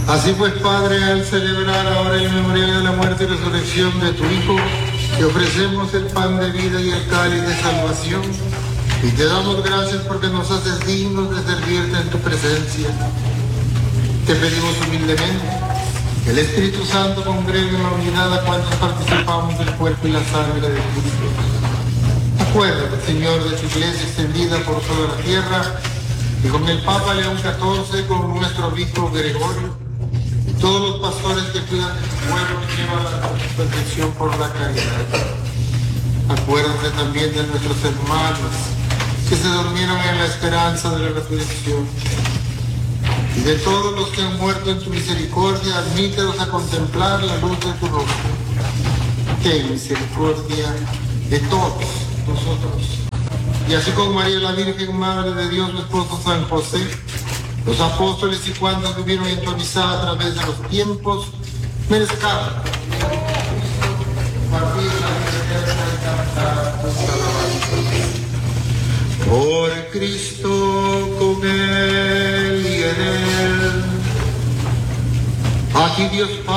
Así pues, Padre, al celebrar ahora el memorial de la muerte y resurrección de tu Hijo, te ofrecemos el pan de vida y el cáliz de salvación, y te damos gracias porque nos haces dignos de servirte en tu presencia. Te pedimos humildemente que el Espíritu Santo congregue en la unidad a cuantos participamos del cuerpo y la sangre de Cristo. Acuérdate, Señor, de tu iglesia extendida por toda la tierra, y con el Papa León XIV, con nuestro obispo Gregorio, y todos los pastores que cuidan de tu pueblo y llevan a la perfección por la caridad. Acuérdate también de nuestros hermanos que se durmieron en la esperanza de la resurrección. Y de todos los que han muerto en tu misericordia, admítelos a contemplar la luz de tu rostro. Ten misericordia de todos nosotros. Y así con María la Virgen, Madre de Dios, su esposo San José, los apóstoles y cuantos vivieron en tu amistad a través de los tiempos, merezcamos compartir la vida eterna y cantar tus alabanzas. Por Cristo, con Él y en Él. A ti, Dios Padre.